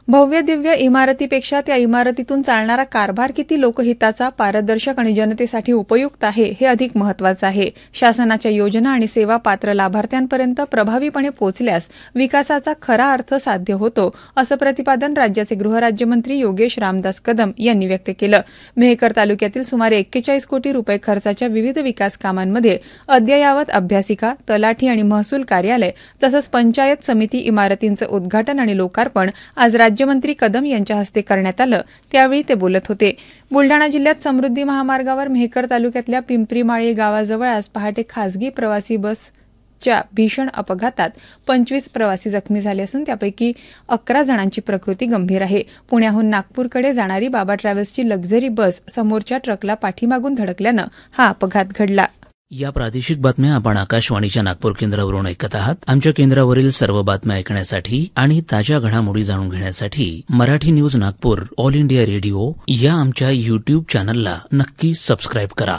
भव्य दिव्य इमारतीपेक्षा त्या इमारतीतून चालणारा कारभार किती लोकहिताचा, पारदर्शक आणि जनतेसाठी उपयुक्त आहे हे अधिक महत्त्वाचं आहे. शासनाच्या योजना आणि सेवा पात्र लाभार्थ्यांपर्यंत प्रभावीपणे पोहोचल्यास विकासाचा खरा अर्थ साध्य होतो, असं प्रतिपादन राज्याचे गृहराज्यमंत्री योगेश रामदास कदम यांनी व्यक्त केलं. मेहकर तालुक्यातील सुमारे 41 कोटी रुपये खर्चाच्या विविध विकास कामांमध्ये अद्ययावत अभ्यासिका, तलाठी आणि महसूल कार्यालय तसंच पंचायत समिती इमारतींचं उद्घाटन आणि लोकार्पण आज राज्यमंत्री कदम यांच्या हस्ते करण्यात आलं. त्यावेळी ते बोलत होते. बुलडाणा जिल्ह्यात समृद्धी महामार्गावर मेहकर तालुक्यातल्या पिंपरीमाळी गावाजवळ आज पहाटे खासगी प्रवासी बसच्या भीषण अपघातात 25 प्रवासी जखमी झाले असून त्यापैकी 11 जणांची प्रकृती गंभीर आहे. पुण्याहून नागपूरकडे जाणारी बाबा ट्रॅव्हल्सची लक्झरी बस समोरच्या ट्रकला पाठीमागून धडकल्यानं हा अपघात घडला. या प्रादेशिक बातम्या आपण आकाशवाणीच्या नागपूर केंद्रावरून ऐकत आहात. आमच्या केंद्रावरील सर्व बातम्या ऐकण्यासाठी आणि ताज्या घडामोडी जाणून घेण्यासाठी Marathi news Nagpur all India radio या आमच्या युट्यूब चॅनलला नक्की सबस्क्राईब करा.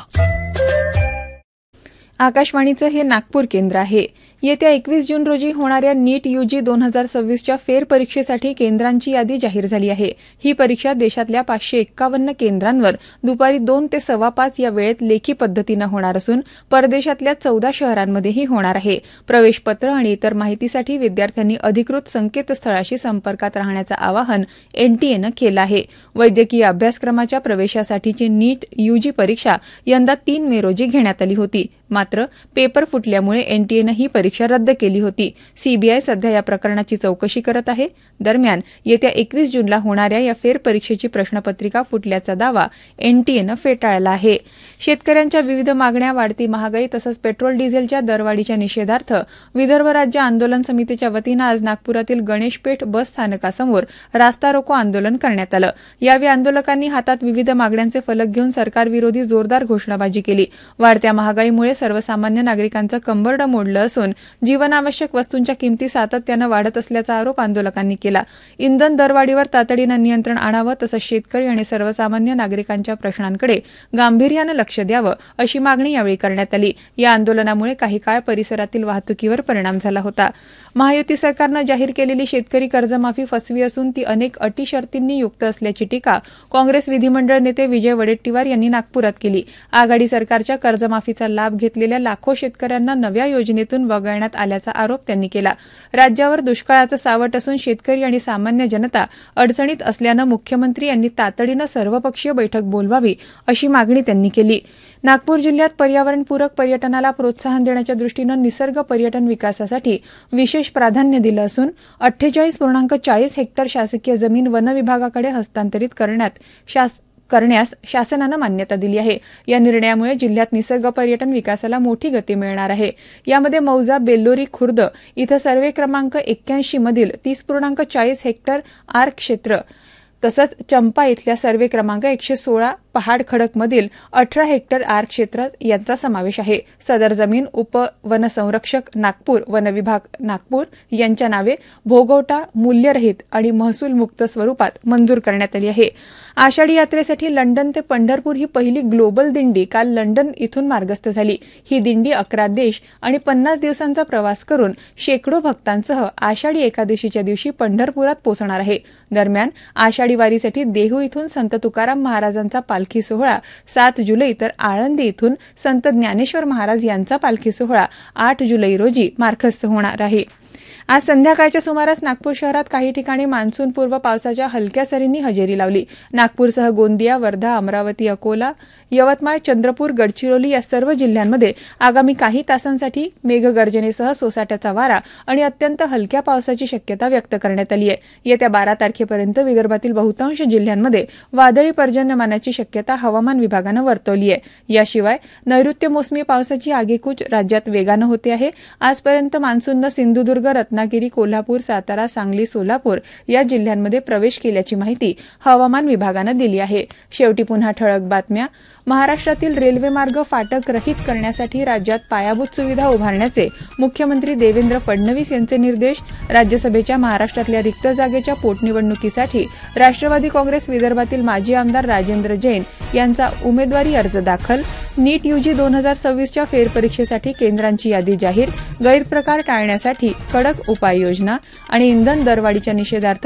आकाशवाणीचं हे नागपूर केंद्र आहे. येत्या 21 जून रोजी होणाऱ्या नीट यूजी 2026च्या फेरपरीक्षेसाठी केंद्रांची यादी जाहीर झाली आहे. ही परीक्षा देशातल्या 551 केंद्रांवर दुपारी 2 ते 5:15 या वेळेत लेखी पद्धतीनं होणार असून परदेशातल्या 14 शहरांमध्येही होणार आहे. प्रवेशपत्र आणि इतर माहितीसाठी विद्यार्थ्यांनी अधिकृत संकेतस्थळाशी संपर्कात राहण्याचं आवाहन एनटीएनं केलं आहे. वैद्यकीय अभ्यासक्रमाच्या प्रवेशासाठीची नीट यूजी परीक्षा यंदा 3 मे रोजी घेण्यात आली होती. मात्र पेपर फुटल्यामुळे एनटीएनं ही परीक्षा रद्द केली होती. सीबीआय सध्या या प्रकरणाची चौकशी करत आहे. दरम्यान येत्या 21 जूनला होणाऱ्या या फेरपरीक्षेची प्रश्नपत्रिका फुटल्याचा दावा एनटीएनं फेटाळला आहे. शेतकऱ्यांच्या विविध मागण्या, वाढती महागाई तसंच पेट्रोल डिझेलच्या दरवाढीच्या निषेधार्थ विदर्भ राज्य आंदोलन समितीच्या वतीनं आज नागपुरातील गणेशपेठ बस स्थानकासमोर रास्ता रोको आंदोलन करण्यात आलं. यावेळी आंदोलकांनी हातात विविध मागण्यांचे फलक घेऊन सरकारविरोधी जोरदार घोषणाबाजी केली. वाढत्या महागाईमुळे सर्वसामान्य नागरिकांचं कंबरडं मोडलं असून जीवनावश्यक वस्तूंच्या किमती सातत्यानं वाढत असल्याचा आरोप आंदोलकांनी केला. इंधन दरवाढीवर तातडीनं नियंत्रण आणावं तसंच शेतकरी आणि सर्वसामान्य नागरिकांच्या प्रश्नांकडे गांभीर्यानं लक्ष द्यावं अशी मागणी यावेळी करण्यात आली. या आंदोलनामुळे काही काळ परिसरातील वाहतुकीवर परिणाम झाला होता. महायुती सरकारनं जाहीर केलेली शेतकरी कर्जमाफी फसवी असून ती अनेक अटी शर्तींनी युक्त असल्याची टीका काँग्रेस विधिमंडळ नेते विजय वडेट्टीवार यांनी नागपुरात केली. आघाडी सरकारच्या कर्जमाफीचा लाभ घेतलेल्या लाखो शेतकऱ्यांना नव्या योजनेतून वगळण्यात आल्याचा आरोप त्यांनी केला. राज्यावर दुष्काळाचं सावट असून शेतकरी आणि सामान्य जनता अडचणीत असल्यानं मुख्यमंत्री यांनी तातडीनं सर्वपक्षीय बैठक बोलवावी अशी मागणी त्यांनी केली. नागपूर जिल्ह्यात पर्यावरणपूरक पर्यटनाला प्रोत्साहन देण्याच्या दृष्टीनं निसर्ग पर्यटन विकासासाठी विशेष प्राधान्य दिलं असून 48.40 हेक्टर शासकीय जमीन वन विभागाकडे हस्तांतरित करण्यास शासनानं मान्यता दिली आहे. या निर्णयामुळे जिल्ह्यात निसर्ग पर्यटन विकासाला मोठी गती मिळणार आहे. यामध्ये मौजा बेल्लोरी खुर्द इथं सर्वे क्रमांक 81 मधील 30.40 हेक्टर आर क्षेत्र तसंच चंपा इथल्या सर्वे क्रमांक 116 पहाड खडक मधील 18 हेक्टर आर क्षेत्र यांचा समावेश आहे. सदर जमीन उपवनसंरक्षक नागपूर, वन विभाग नागपूर यांच्या नावे भोगवटा, मूल्यरहित आणि महसूल मुक्त स्वरूपात मंजूर करण्यात आली आहे. आषाढी यात्रेसाठी लंडन ते पंढरपूर ही पहिली ग्लोबल दिंडी काल लंडन इथून मार्गस्थ झाली. ही दिंडी 11 देश आणि 50 दिवसांचा प्रवास करून शेकडो भक्तांसह आषाढी एकादशीच्या दिवशी पंढरपुरात पोहोचणार आहे. दरम्यान आषाढी वारीसाठी देहू इथून संत तुकाराम महाराजांचा पालखी सोहळा 7 जुलै तर आळंदी इथून संत ज्ञानेश्वर महाराज यांचा पालखी सोहळा 8 जुलै रोजी मार्गस्थ होणार आहे. आज संध्याकाळच्या सुमारास नागपूर शहरात काही ठिकाणी मान्सूनपूर्व पावसाच्या हलक्या सरींनी हजेरी लावली. नागपूरसह गोंदिया, वर्धा, अमरावती, अकोला, यवतमाळ, चंद्रपूर, गडचिरोली या सर्व जिल्ह्यांमध्ये आगामी काही तासांसाठी मेघगर्जनेसह सोसाट्याचा वारा आणि अत्यंत हलक्या पावसाची शक्यता व्यक्त करण्यात आली आहे. येत्या 12 तारखेपर्यंत विदर्भातील बहुतांश जिल्ह्यांमध्ये वादळी पर्जन्यमानाची शक्यता हवामान विभागानं वर्तवली आहे. याशिवाय नैऋत्य मोसमी पावसाची आगेकूच राज्यात वेगानं होते आहे. आजपर्यंत मान्सूननं सिंधुदुर्ग, रत्नागिरी, कोल्हापूर, सातारा, सांगली, सोलापूर या जिल्ह्यांमध्ये प्रवेश केल्याची माहिती हवामान विभागानं दिली आहे. शेवटी पुन्हा ठळक बातम्या. महाराष्ट्रातील रेल्वे मार्ग फाटक रहित करण्यासाठी राज्यात पायाभूत सुविधा उभारण्याचे मुख्यमंत्री देवेंद्र फडणवीस यांचे निर्देश. राज्यसभेच्या महाराष्ट्रातल्या रिक्त जागेच्या पोटनिवडणुकीसाठी राष्ट्रवादी काँग्रेस विदर्भातील माजी आमदार राजेंद्र जैन यांचा उमेदवारी अर्ज दाखल. नीट यूजी 2026च्या फेरपरीक्षेसाठी केंद्रांची यादी जाहीर. गैरप्रकार टाळण्यासाठी कडक उपाययोजना आणि इंधन दरवाढीच्या निषेधार्थ